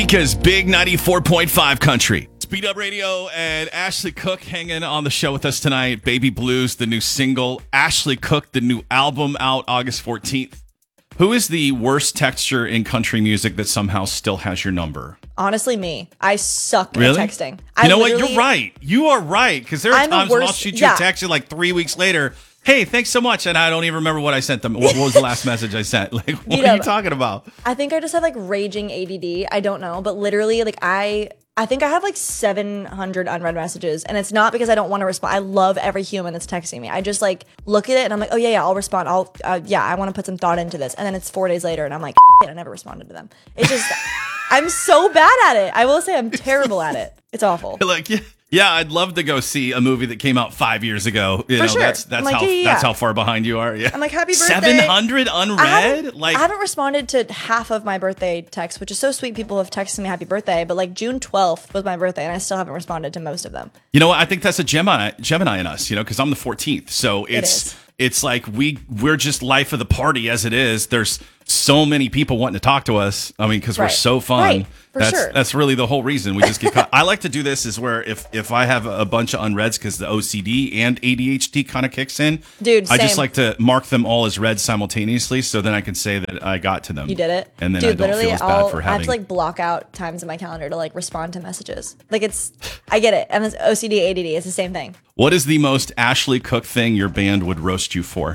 Because Big 94.5 Country. Speed Up Radio and Ashley Cook hanging on the show with us tonight. Baby Blues, the new single. Ashley Cook, the new album out August 14th. Who is the worst texture in country music that somehow still has your number? Honestly, me. I suck at texting. You know what? You're right. You are right. Because there are times when I'll shoot you a text like 3 weeks later. Hey, thanks so much. And I don't even remember what I sent them. What was the last message I sent? Like, what are you talking about? I think I just have like raging ADD. I don't know. But literally, like I think I have like 700 unread messages. And it's not because I don't want to respond. I love every human that's texting me. I just like look at it and I'm like, oh yeah, I'll respond. I want to put some thought into this. And then it's 4 days later and I'm like, I never responded to them. It's just, I'm so bad at it. I will say I'm terrible at it. It's awful. Like, yeah, I'd love to go see a movie that came out 5 years ago. You know, sure. That's how far behind you are. Yeah. I'm like, happy birthday. 700 unread? I haven't responded to half of my birthday texts, which is so sweet. People have texted me happy birthday, but like June 12th was my birthday and I still haven't responded to most of them. You know what? I think that's a Gemini in us, you know, because I'm the 14th. So it's like we're just life of the party as it is. There's so many people wanting to talk to us. I mean, because we're so fun. Right. That's really the whole reason we just get caught. I like to do this is where if I have a bunch of unreads because the OCD and ADHD kind of kicks in, dude, I just like to mark them all as read simultaneously so then I can say that I got to them. You did it. And then I don't feel as bad for having. I have to like block out times in my calendar to like respond to messages. Like I get it. And it's OCD, ADD, it's the same thing. What is the most Ashley Cook thing your band would roast you for?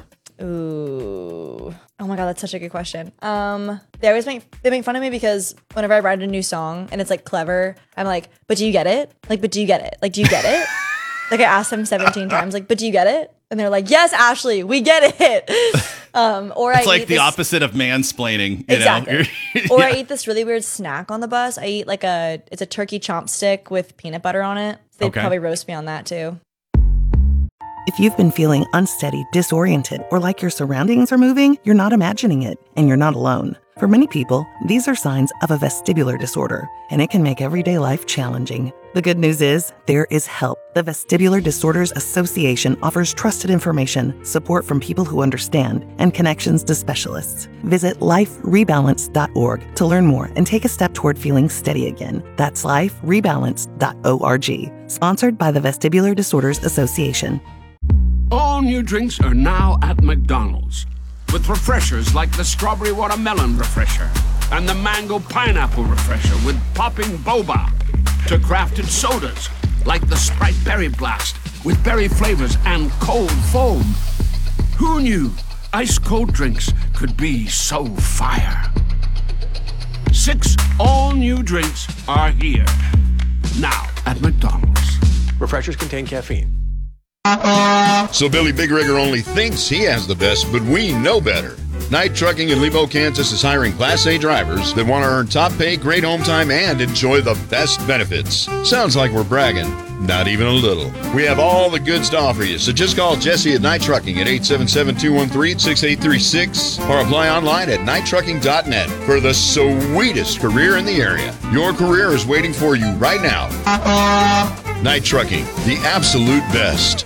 Ooh. Oh my God, that's such a good question. They make fun of me because whenever I write a new song and it's like clever, I'm like, but do you get it? Like, but do you get it? Like, do you get it? Like I asked them 17 times, like, but do you get it? And they're like, yes, Ashley, we get it. It's like the opposite of mansplaining. You exactly. know? Or I eat this really weird snack on the bus. I eat like it's a turkey chomp stick with peanut butter on it. They'd probably roast me on that too. If you've been feeling unsteady, disoriented, or like your surroundings are moving, you're not imagining it, and you're not alone. For many people, these are signs of a vestibular disorder, and it can make everyday life challenging. The good news is, there is help. The Vestibular Disorders Association offers trusted information, support from people who understand, and connections to specialists. Visit liferebalance.org to learn more and take a step toward feeling steady again. That's liferebalance.org. Sponsored by the Vestibular Disorders Association. All new drinks are now at McDonald's, with refreshers like the Strawberry Watermelon Refresher and the Mango Pineapple Refresher with popping boba, to crafted sodas like the Sprite Berry Blast with berry flavors and cold foam. Who knew ice cold drinks could be so fire? 6 all new drinks are here now at McDonald's. Refreshers contain caffeine. So Billy Big Rigger only thinks he has the best, but we know better. Knight Trucking in Lebo, Kansas is hiring Class A drivers that want to earn top pay, great home time, and enjoy the best benefits. Sounds like we're bragging. Not even a little. We have all the goods to offer you, so just call Jesse at Knight Trucking at 877-213-6836 or apply online at KnightTrucking.net for the sweetest career in the area. Your career is waiting for you right now. Knight Trucking, the absolute best.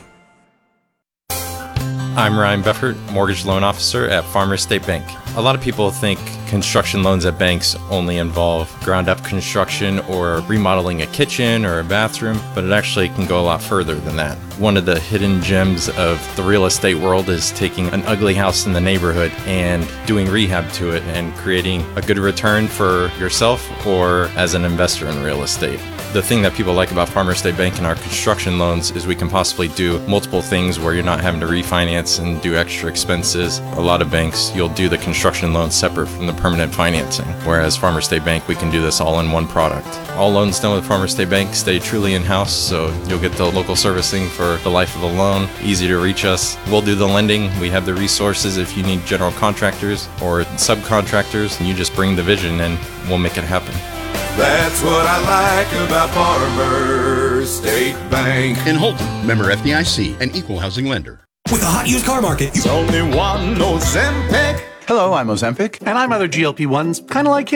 I'm Ryan Beffert, mortgage loan officer at Farmers State Bank. A lot of people think construction loans at banks only involve ground-up construction or remodeling a kitchen or a bathroom, but it actually can go a lot further than that. One of the hidden gems of the real estate world is taking an ugly house in the neighborhood and doing rehab to it and creating a good return for yourself or as an investor in real estate. The thing that people like about Farmers State Bank and our construction loans is we can possibly do multiple things where you're not having to refinance and do extra expenses. A lot of banks, you'll do the construction loan separate from the permanent financing, whereas Farmers State Bank, we can do this all in one product. All loans done with Farmers State Bank stay truly in-house, so you'll get the local servicing for the life of the loan. Easy to reach us. We'll do the lending. We have the resources if you need general contractors or subcontractors, and you just bring the vision and we'll make it happen. That's what I like about Farmers State Bank. In Holton, member FDIC, an equal housing lender. With a hot used car market, It's only one Ozempic. Hello, I'm Ozempic, and I'm other GLP-1s, kind of like him.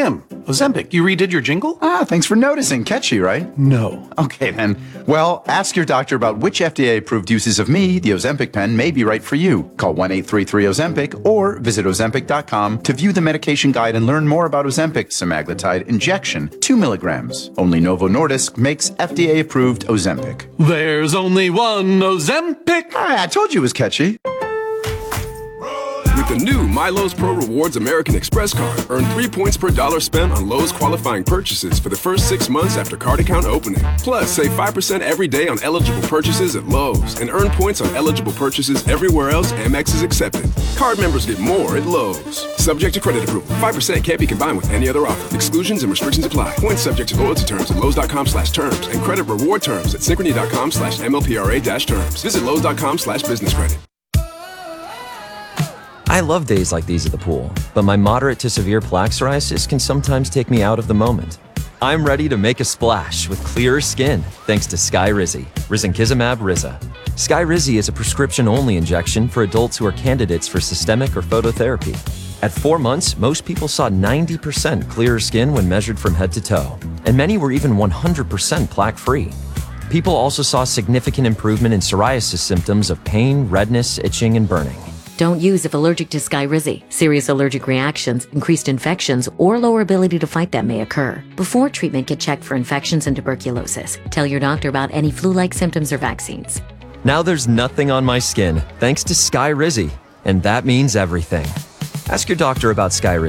Ozempic, you redid your jingle? Thanks for noticing. Catchy, right? No. Okay, then. Well, ask your doctor about which FDA-approved uses of me, the Ozempic pen, may be right for you. Call 1-833-OZEMPIC or visit Ozempic.com to view the medication guide and learn more about Ozempic semaglutide injection, 2 milligrams. Only Novo Nordisk makes FDA-approved Ozempic. There's only one Ozempic. I told you it was catchy. With the new My Lowe's Pro Rewards American Express card, earn 3 points per dollar spent on Lowe's qualifying purchases for the first 6 months after card account opening. Plus, save 5% every day on eligible purchases at Lowe's and earn points on eligible purchases everywhere else Amex is accepted. Card members get more at Lowe's. Subject to credit approval. 5% can't be combined with any other offer. Exclusions and restrictions apply. Points subject to loyalty terms at Lowe's.com/terms and credit reward terms at Synchrony.com/MLPRA-terms. Visit Lowe's.com/business credit. I love days like these at the pool, but my moderate to severe plaque psoriasis can sometimes take me out of the moment. I'm ready to make a splash with clearer skin thanks to Skyrizi, Risankizumab Riza. Skyrizi is a prescription-only injection for adults who are candidates for systemic or phototherapy. At 4 months, most people saw 90% clearer skin when measured from head to toe, and many were even 100% plaque-free. People also saw significant improvement in psoriasis symptoms of pain, redness, itching, and burning. Don't use if allergic to Skyrizi. Serious allergic reactions, increased infections, or lower ability to fight them may occur. Before treatment, get checked for infections and tuberculosis. Tell your doctor about any flu-like symptoms or vaccines. Now there's nothing on my skin thanks to Skyrizi, and that means everything. Ask your doctor about Skyrizi.